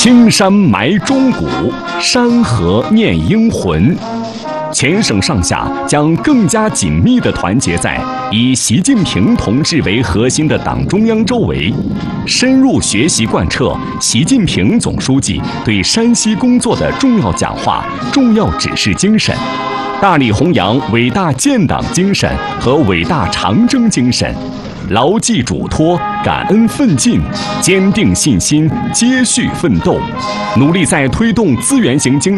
青山埋忠骨，山河念英魂。全省上下将更加紧密地团结在以习近平同志为核心的党中央周围，深入学习贯彻习近平总书记对山西工作的重要讲话、重要指示精神，大力弘扬伟大建党精神和伟大长征精神，牢记嘱托，感恩奋进，坚定信心，接续奋斗，努力在推动资源型经